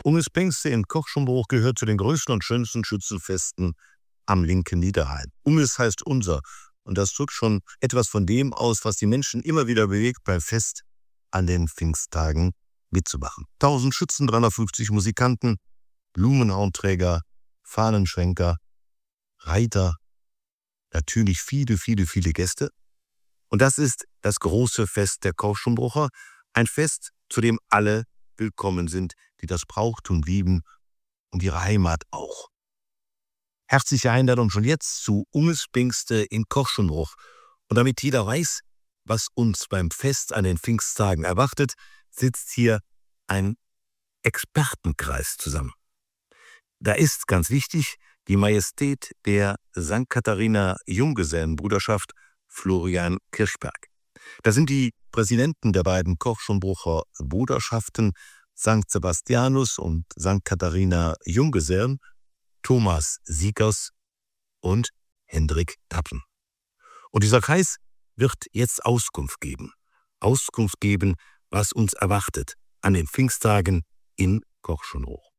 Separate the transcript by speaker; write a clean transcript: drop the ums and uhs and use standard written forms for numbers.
Speaker 1: Unges Bengste in Kochschonbruch gehört zu den größten und schönsten Schützenfesten am linken Niederrhein. Unges heißt unser und das drückt schon etwas von dem aus, was die Menschen immer wieder bewegt, beim Fest an den Pfingsttagen mitzumachen. 1000 Schützen, 350 Musikanten, Blumenhaunträger, Fahnenschwenker, Reiter, natürlich viele, viele, viele Gäste. Und das ist das große Fest der Kochschonbrucher, ein Fest, zu dem alle willkommen sind, die das Brauchtum lieben und ihre Heimat auch. Herzliche Einladung schon jetzt zu Unges Bengste in Kochschonbruch. Und damit jeder weiß, was uns beim Fest an den Pfingsttagen erwartet, sitzt hier ein Expertenkreis zusammen. Da ist ganz wichtig die Majestät der St. Katharina Junggesellenbruderschaft Florian Kirchberg. Da sind die Präsidenten der beiden Kochschonbrucher Bruderschaften St. Sebastianus und St. Katharina Junggesellen, Thomas Siegers und Hendrik Tappen. Und dieser Kreis wird jetzt Auskunft geben, was uns erwartet an den Pfingsttagen in Kochschonbruch.